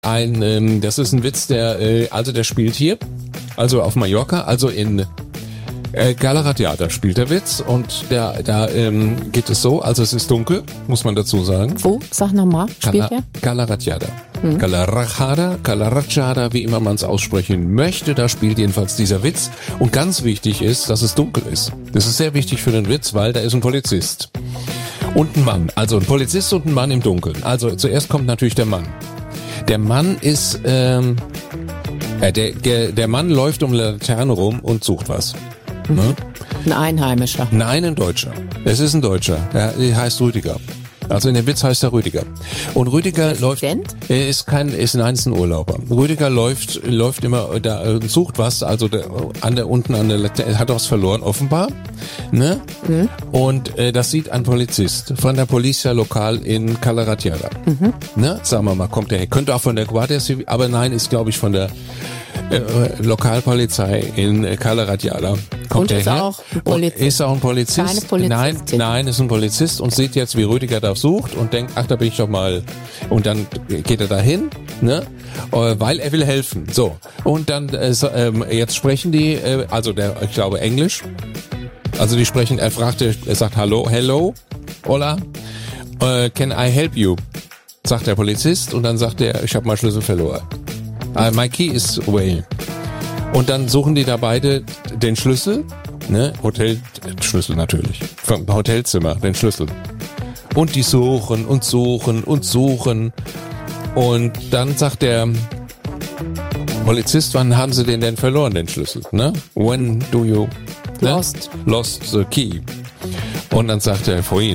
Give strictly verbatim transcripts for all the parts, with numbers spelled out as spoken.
ein, ähm, das ist ein Witz, der, äh, also der spielt hier, also auf Mallorca, also in äh, Galaratiada spielt der Witz und der, da ähm, geht es so, also es ist dunkel, muss man dazu sagen. Wo? Sag nochmal, spielt Gala, der? Galaratiada. Hm. Galarachada, Galarachada, wie immer man es aussprechen möchte, da spielt jedenfalls dieser Witz. Und ganz wichtig ist, dass es dunkel ist. Das ist sehr wichtig für den Witz, weil da ist ein Polizist. Und ein Mann, also ein Polizist und ein Mann im Dunkeln. Also zuerst kommt natürlich der Mann. Der Mann ist, ähm, äh, der, der, der Mann läuft um eine Laterne rum und sucht was. Mhm. Ne? Ein Einheimischer. Nein, ein Deutscher. Es ist ein Deutscher. Er heißt Rüdiger. Also in dem Witz heißt er Rüdiger. Und Rüdiger läuft, er ist kein, ist nein, ist ein Urlauber. Rüdiger läuft, läuft immer, da sucht was, also der, an der, unten an der, er hat was verloren, offenbar, ne? Mhm. Und, äh, das sieht ein Polizist von der Polizia Lokal in Galaratiada. Mhm. Ne? Sagen wir mal, kommt der her. Könnte auch von der Guardia Civil, aber nein, ist glaube ich von der, äh, Lokalpolizei in Galaratiada. Kommt und ist her. auch ein Polizist. Ist auch ein Polizist. Keine Polizistin. Nein, nein, ist ein Polizist und sieht jetzt, wie Rüdiger da sucht und denkt, ach, da bin ich doch mal. Und dann geht er dahin, ne? Weil er will helfen. So. Und dann, äh, jetzt sprechen die, äh, also der, ich glaube, Englisch. Also die sprechen, er fragt, er sagt, hallo, hello, hola, uh, can I help you? Sagt der Polizist und dann sagt er, ich habe meinen Schlüssel verloren. Uh, my key is away. Und dann suchen die da beide den Schlüssel, ne, Hotel, Schlüssel natürlich, vom Hotelzimmer, den Schlüssel. Und die suchen und suchen und suchen. Und dann sagt der Polizist, wann haben sie den denn verloren, den Schlüssel, ne? When do you, ne? Lost. Lost the key. Und dann sagt er, vorhin.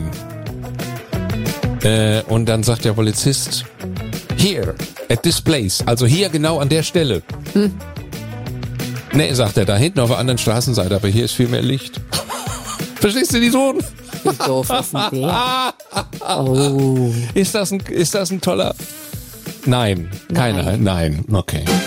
Äh, und dann sagt der Polizist, here, at this place, also hier genau an der Stelle. Hm. Nee, sagt er, da hinten auf der anderen Straßenseite, aber hier ist viel mehr Licht. Verstehst du die Sohn? Wie doof ist denn der? Oh. Ist das ein, ist das ein toller? Nein, keiner, nein, nein. Okay.